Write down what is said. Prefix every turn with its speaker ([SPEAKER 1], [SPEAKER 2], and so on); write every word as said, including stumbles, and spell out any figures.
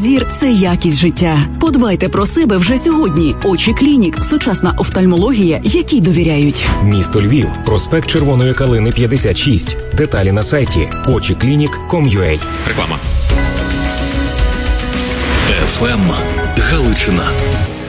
[SPEAKER 1] зір – це якість життя. Подбайте про себе вже сьогодні. Очі Клінік – сучасна офтальмологія, якій довіряють.
[SPEAKER 2] Місто Львів. Проспект Червоної Калини, п'ятдесят шість. Деталі на сайті очі клінік крапка ком крапка ю а.
[SPEAKER 3] Реклама. еф ем Галичина.